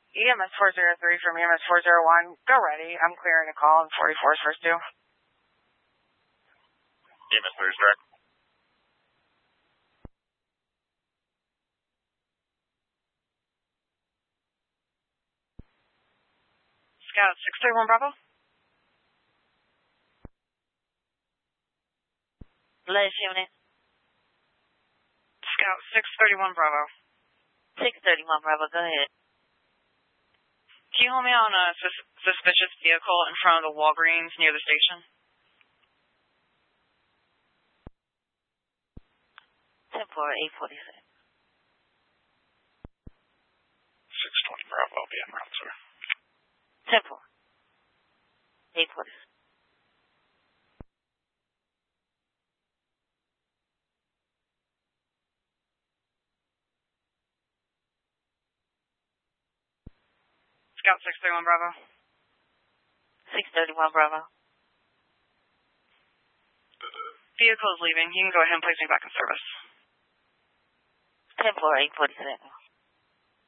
EMS 403 from EMS 401. Go ready. I'm clearing a call on 44's first due. EMS 3 is direct. Scout 631 Bravo. Last unit. Scout 631 Bravo. 631 Bravo, go ahead. Can you hold me on a suspicious vehicle in front of the Walgreens near the station? 10-4, 846. 620 Bravo, I'll be en route, sir. 10-4, 846. Scout 631 Bravo. 631 Bravo. Vehicle is leaving. You can go ahead and place me back in service. 10-4, 847.